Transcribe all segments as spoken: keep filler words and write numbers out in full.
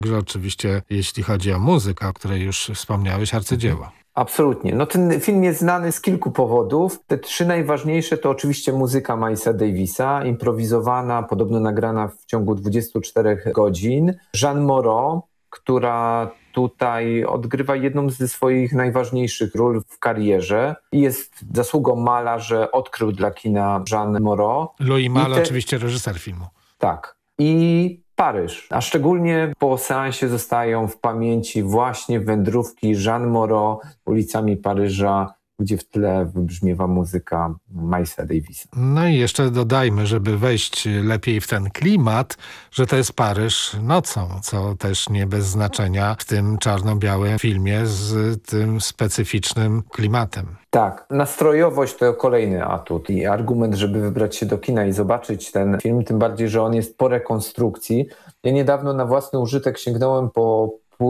że oczywiście, jeśli chodzi o muzykę, o której już wspomniałeś, arcydzieło. Absolutnie. No ten film jest znany z kilku powodów. Te trzy najważniejsze to oczywiście muzyka Milesa Davisa, improwizowana, podobno nagrana w ciągu dwudziestu czterech godzin. Jeanne Moreau, która tutaj odgrywa jedną ze swoich najważniejszych ról w karierze. Jest zasługą Mala, że odkrył dla kina Jeanne Moreau. Louis Malle, te... oczywiście reżyser filmu. Tak. I Paryż, a szczególnie po seansie zostają w pamięci właśnie wędrówki Jeanne Moreau ulicami Paryża, gdzie w tle wybrzmiewa muzyka Milesa Davisa. No i jeszcze dodajmy, żeby wejść lepiej w ten klimat, że to jest Paryż nocą, co też nie bez znaczenia w tym czarno-białym filmie z tym specyficznym klimatem. Tak, nastrojowość to kolejny atut i argument, żeby wybrać się do kina i zobaczyć ten film, tym bardziej, że on jest po rekonstrukcji. Ja niedawno na własny użytek sięgnąłem po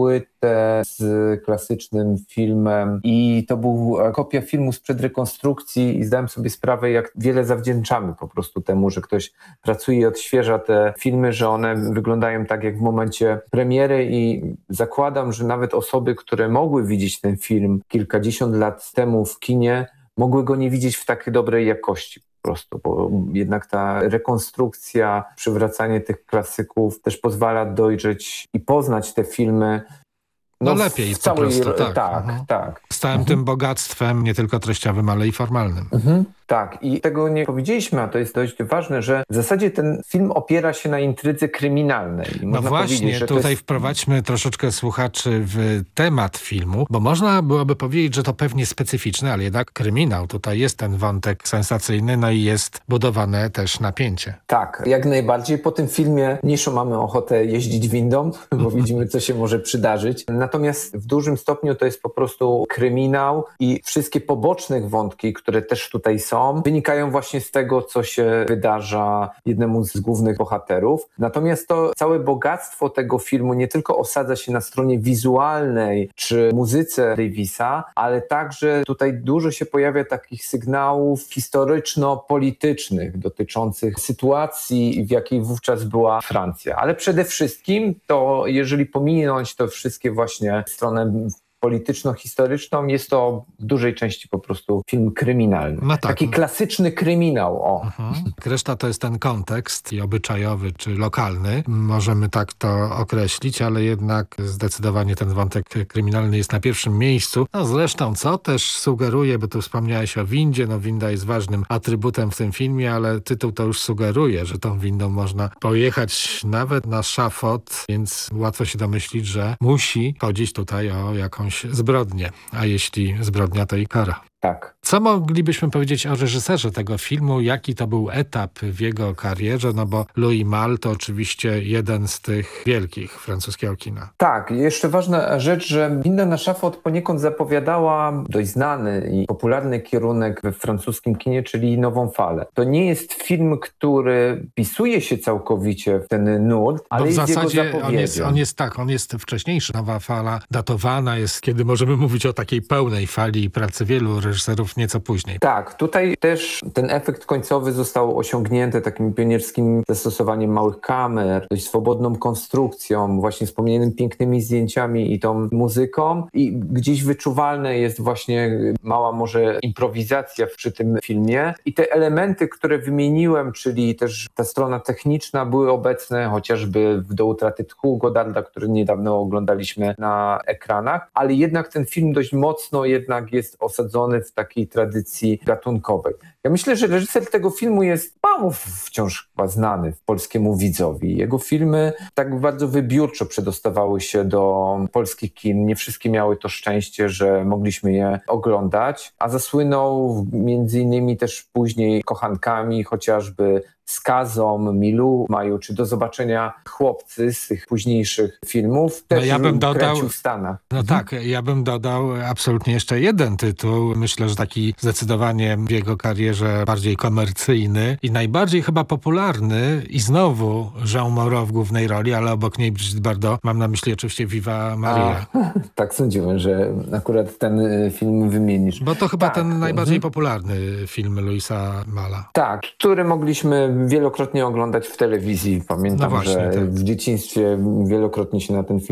płytę z klasycznym filmem i to była kopia filmu sprzed rekonstrukcji i zdałem sobie sprawę, jak wiele zawdzięczamy po prostu temu, że ktoś pracuje i odświeża te filmy, że one wyglądają tak jak w momencie premiery i zakładam, że nawet osoby, które mogły widzieć ten film kilkadziesiąt lat temu w kinie, mogły go nie widzieć w takiej dobrej jakości. Po prostu, bo jednak ta rekonstrukcja, przywracanie tych klasyków też pozwala dojrzeć i poznać te filmy. No, no lepiej po prostu, tak. Tak, mhm. tak. Z całym mhm. tym bogactwem, nie tylko treściowym, ale i formalnym. Mhm. Tak, i tego nie powiedzieliśmy, a to jest dość ważne, że w zasadzie ten film opiera się na intrydze kryminalnej. No właśnie, że tutaj jest... wprowadźmy troszeczkę słuchaczy w temat filmu, bo można byłoby powiedzieć, że to pewnie specyficzne, ale jednak kryminał. Tutaj jest ten wątek sensacyjny, no i jest budowane też napięcie. Tak, jak najbardziej. Po tym filmie mniejszo mamy ochotę jeździć windą, bo widzimy, co się może przydarzyć. Natomiast w dużym stopniu to jest po prostu kryminał i wszystkie poboczne wątki, które też tutaj są, wynikają właśnie z tego, co się wydarza jednemu z głównych bohaterów. Natomiast to całe bogactwo tego filmu nie tylko osadza się na stronie wizualnej czy muzyce Davisa, ale także tutaj dużo się pojawia takich sygnałów historyczno-politycznych dotyczących sytuacji, w jakiej wówczas była Francja. Ale przede wszystkim to, jeżeli pominąć to wszystkie właśnie stronę polityczno-historyczną, jest to w dużej części po prostu film kryminalny. No tak. Taki klasyczny kryminał. O. Mhm. Reszta to jest ten kontekst i obyczajowy czy lokalny. Możemy tak to określić, ale jednak zdecydowanie ten wątek kryminalny jest na pierwszym miejscu. No zresztą, co też sugeruje, bo tu wspomniałeś o windzie, no winda jest ważnym atrybutem w tym filmie, ale tytuł to już sugeruje, że tą windą można pojechać nawet na szafot, więc łatwo się domyślić, że musi chodzić tutaj o jakąś zbrodnię, a jeśli zbrodnia, to i kara. Tak. Co moglibyśmy powiedzieć o reżyserze tego filmu? Jaki to był etap w jego karierze? No bo Louis Malle to oczywiście jeden z tych wielkich francuskiego kina. Tak. Jeszcze ważna rzecz, że Winda na szafot poniekąd zapowiadała dość znany i popularny kierunek we francuskim kinie, czyli nową falę. To nie jest film, który wpisuje się całkowicie w ten nurt, ale bo w jest zasadzie jego zapowiedzią. On jest, on jest tak, on jest wcześniejszy. Nowa fala datowana jest, kiedy możemy mówić o takiej pełnej fali pracy wielu reżyserów nieco później. Tak, tutaj też ten efekt końcowy został osiągnięty takim pionierskim zastosowaniem małych kamer, dość swobodną konstrukcją, właśnie wspomnianymi pięknymi zdjęciami i tą muzyką i gdzieś wyczuwalne jest właśnie mała może improwizacja przy tym filmie i te elementy, które wymieniłem, czyli też ta strona techniczna były obecne chociażby w Do utraty tchu Godarda, który niedawno oglądaliśmy na ekranach, ale jednak ten film dość mocno jednak jest osadzony w takiej tradycji gatunkowej. Ja myślę, że reżyser tego filmu jest mało wciąż chyba znany polskiemu widzowi. Jego filmy tak bardzo wybiórczo przedostawały się do polskich kin. Nie wszystkie miały to szczęście, że mogliśmy je oglądać, a zasłynął między innymi też później Kochankami, chociażby Skazą, Milu, Maju, czy Do zobaczenia Chłopcy z tych późniejszych filmów. Też no ja bym dodał, w Stanach. No mhm. tak, ja bym dodał absolutnie jeszcze jeden tytuł. Myślę, że taki zdecydowanie w jego karierze bardziej komercyjny i najbardziej chyba popularny i znowu Jeanne Moreau w głównej roli, ale obok niej Brigitte Bardot. Mam na myśli oczywiście Viva Maria. A, tak sądziłem, że akurat ten film wymienisz. Bo to chyba tak. ten najbardziej mhm. popularny film Louisa Malla. Tak, który mogliśmy wielokrotnie oglądać w telewizji. Pamiętam, No właśnie, że tak. w dzieciństwie wielokrotnie się na ten film